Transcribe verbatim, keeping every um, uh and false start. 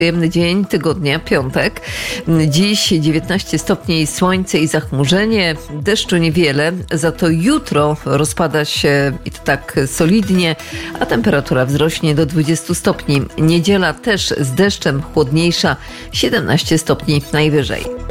Przyjemny dzień tygodnia, piątek. Dziś dziewiętnaście stopni, słońce i zachmurzenie. Deszczu niewiele, za to jutro rozpada się i to tak solidnie, a temperatura wzrośnie do dwudziestu stopni. Niedziela też z deszczem, chłodniejsza, siedemnaście stopni najwyżej.